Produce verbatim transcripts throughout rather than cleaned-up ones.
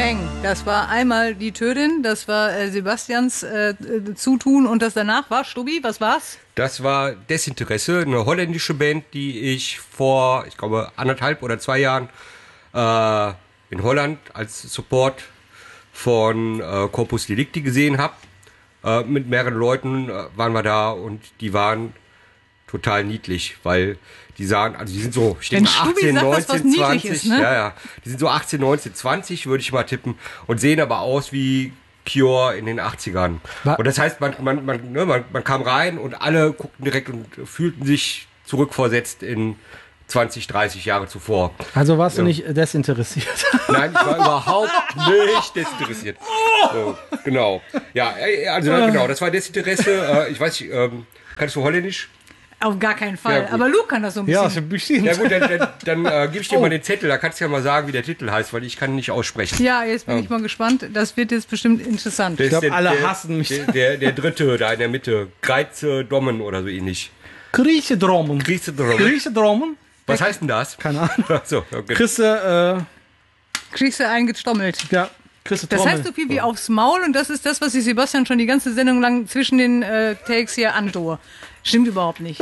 Peng. Das war einmal die Tödin, das war äh, Sebastians äh, Zutun und das danach war, Stubbi, was war's? Das war Desinteresse, eine holländische Band, die ich vor, ich glaube, anderthalb oder zwei Jahren äh, in Holland als Support von äh, Corpus Delicti gesehen habe. Äh, mit mehreren Leuten äh, waren wir da und die waren total niedlich, weil die sahen, also die sind so, ich denke mal achtzehn, neunzehn, zwanzig, ist, ne? ja, ja, die sind so achtzehn, neunzehn, zwanzig, würde ich mal tippen, und sehen aber aus wie Cure in den achtzigern. Was? Und das heißt, man, man, man, ne, man, man kam rein und alle guckten direkt und fühlten sich zurückversetzt in zwanzig, dreißig Jahre zuvor. Also warst ja. du nicht desinteressiert? Nein, ich war überhaupt nicht desinteressiert. So, genau. Ja, also genau, das war Desinteresse. Ich weiß nicht, ähm, kannst du Holländisch? Auf gar keinen Fall. Ja, aber Luke kann das so ein bisschen. Ja, so ein bisschen. Ja gut, dann, dann, dann äh, gebe ich dir oh. mal den Zettel. Da kannst du ja mal sagen, wie der Titel heißt, weil ich kann ihn nicht aussprechen. Ja, jetzt bin ja. ich mal gespannt. Das wird jetzt bestimmt interessant. Ich glaube, alle der, hassen mich. Der, der, der dritte da in der Mitte. Greize Dommen oder so ähnlich. Grieche Drommen. Grieche Drommen. Grieche Drommen. Was heißt denn das? Keine Ahnung. So, okay. Chrisse, äh... Kriegst du eingestommelt. Ja. Das Trommel. heißt so viel wie so. Aufs Maul und das ist das, was ich Sebastian schon die ganze Sendung lang zwischen den äh, Takes hier androhe. Stimmt überhaupt nicht.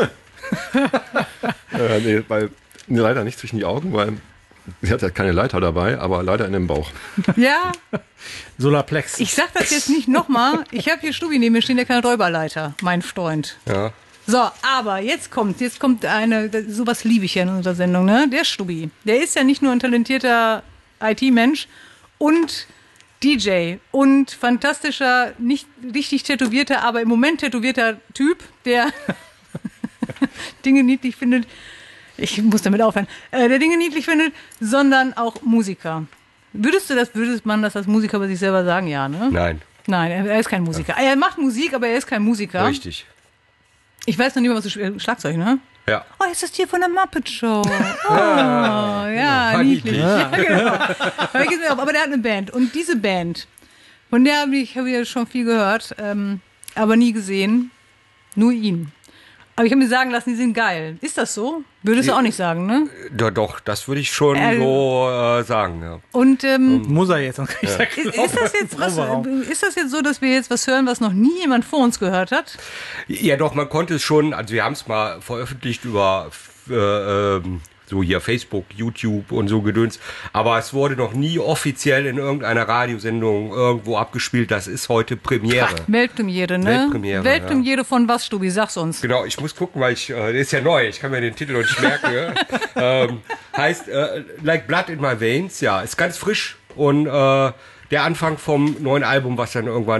äh, nee, weil, nee, leider nicht zwischen die Augen, weil sie hat ja keine Leiter dabei, aber leider in dem Bauch. Ja. Solarplex. Ich sag das jetzt nicht nochmal. Ich habe hier Stubbi neben mir stehen, der keine Räuberleiter, mein Freund. Ja. So, aber jetzt kommt, jetzt kommt eine, sowas liebe ich ja in unserer Sendung, ne? Der Stubbi. Der ist ja nicht nur ein talentierter I T-Mensch und D J und fantastischer, nicht richtig tätowierter, aber im Moment tätowierter Typ, der Dinge niedlich findet. Ich muss damit aufhören. Äh, der Dinge niedlich findet, sondern auch Musiker. Würdest du das, würdest man das als Musiker bei sich selber sagen? Ja, ne? Nein. Nein, er, er ist kein Musiker. Er macht Musik, aber er ist kein Musiker. Richtig. Ich weiß noch nicht mal, was du spielst. Schlagzeug, ne? Ja. Oh, ist das hier von der Muppet Show? Oh, ja, ja genau. niedlich. Ja. Ja, genau. Aber der hat eine Band. Und diese Band, von der habe ich, hab ich schon viel gehört, ähm, aber nie gesehen. Nur ihn. Aber ich habe mir sagen lassen, die sind geil. Ist das so? Würdest du auch nicht sagen, ne? Ja, doch, das würde ich schon äh, so äh, sagen, ja. Und, ähm, muss er jetzt. Sonst ja. ist, ist, das jetzt was, ist das jetzt so, dass wir jetzt was hören, was noch nie jemand vor uns gehört hat? Ja, doch, man konnte es schon, also wir haben es mal veröffentlicht über äh, ähm, so hier Facebook, YouTube und so Gedöns, aber es wurde noch nie offiziell in irgendeiner Radiosendung irgendwo abgespielt. Das ist heute Premiere. Ach, Weltpremiere, ne? Weltpremiere, Weltpremiere ja. Von was, Stubbi? Sag's uns. Genau, ich muss gucken, weil ich, äh, das ist ja neu, ich kann mir den Titel noch nicht merken. ja. ähm, heißt äh, Like Blood in My Veins, ja, ist ganz frisch und äh, der Anfang vom neuen Album, was dann irgendwann